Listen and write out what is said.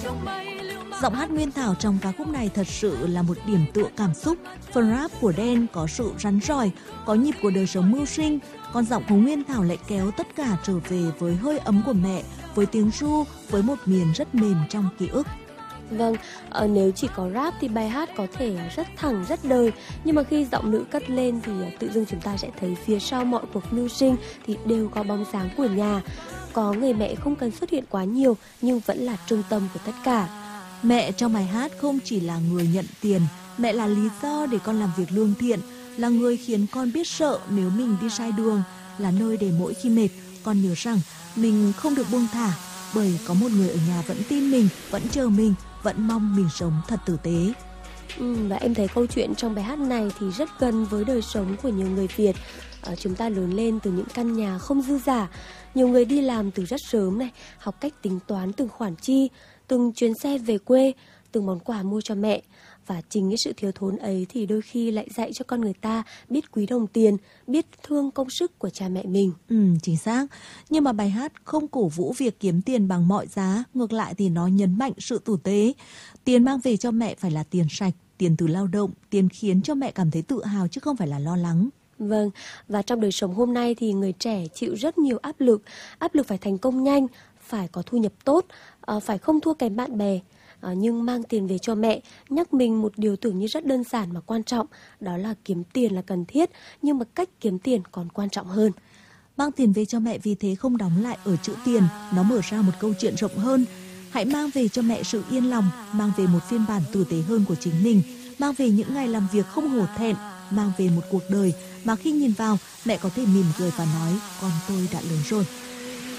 Giọng hát Nguyên Thảo trong ca khúc này thật sự là một điểm tựa cảm xúc. Phần rap của Đen có sự rắn rỏi, có nhịp của đời sống mưu sinh, còn giọng của Nguyên Thảo lại kéo tất cả trở về với hơi ấm của mẹ, với tiếng ru, với một miền rất mềm trong ký ức. Vâng, nếu chỉ có rap thì bài hát có thể rất thẳng, rất đời. Nhưng mà khi giọng nữ cất lên thì tự dưng chúng ta sẽ thấy phía sau mọi cuộc mưu sinh thì đều có bóng dáng của nhà. Có người mẹ không cần xuất hiện quá nhiều nhưng vẫn là trung tâm của tất cả. Mẹ trong bài hát không chỉ là người nhận tiền, mẹ là lý do để con làm việc lương thiện, là người khiến con biết sợ nếu mình đi sai đường, là nơi để mỗi khi mệt con nhớ rằng mình không được buông thả, bởi có một người ở nhà vẫn tin mình, vẫn chờ mình, vẫn mong mình sống thật tử tế. Và em thấy câu chuyện trong bài hát này thì rất gần với đời sống của nhiều người Việt. Chúng ta lớn lên từ những căn nhà không dư dả, nhiều người đi làm từ rất sớm này, học cách tính toán từng khoản chi, từng chuyến xe về quê, từng món quà mua cho mẹ. Và chính cái sự thiếu thốn ấy thì đôi khi lại dạy cho con người ta biết quý đồng tiền, biết thương công sức của cha mẹ mình. Chính xác. Nhưng mà bài hát không cổ vũ việc kiếm tiền bằng mọi giá, ngược lại thì nó nhấn mạnh sự tử tế. Tiền mang về cho mẹ phải là tiền sạch, tiền từ lao động, tiền khiến cho mẹ cảm thấy tự hào chứ không phải là lo lắng. Vâng, và trong đời sống hôm nay thì người trẻ chịu rất nhiều áp lực phải thành công nhanh, phải có thu nhập tốt, phải không thua kém bạn bè. Nhưng mang tiền về cho mẹ nhắc mình một điều tưởng như rất đơn giản mà quan trọng, đó là kiếm tiền là cần thiết, nhưng mà cách kiếm tiền còn quan trọng hơn. Mang tiền về cho mẹ vì thế không đóng lại ở chữ tiền, nó mở ra một câu chuyện rộng hơn. Hãy mang về cho mẹ sự yên lòng, mang về một phiên bản tử tế hơn của chính mình, mang về những ngày làm việc không hổ thẹn, mang về một cuộc đời mà khi nhìn vào mẹ có thể mỉm cười và nói con tôi đã lớn rồi.